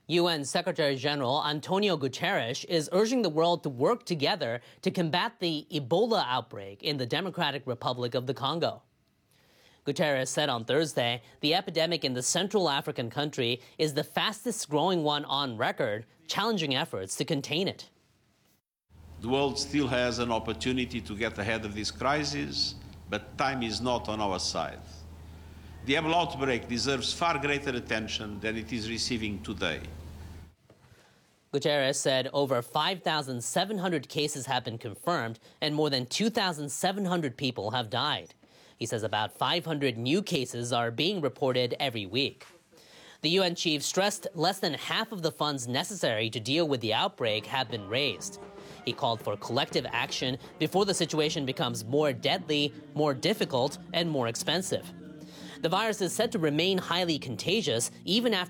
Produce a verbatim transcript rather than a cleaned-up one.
U N Secretary-General Antonio Guterres is urging the world to work together to combat the Ebola outbreak in the Democratic Republic of the Congo. Guterres said on Thursday the epidemic in the Central African country is the fastest-growing one on record, challenging efforts to contain it. The world still has an opportunity to get ahead of this crisis, but time is not on our side. The Ebola outbreak deserves far greater attention than it is receiving today. Guterres said over five thousand seven hundred cases have been confirmed and more than two thousand seven hundred people have died. He says about five hundred new cases are being reported every week. The U N chief stressed less than half of the funds necessary to deal with the outbreak have been raised. He called for collective action before the situation becomes more deadly, more difficult, and more expensive. The virus is said to remain highly contagious even after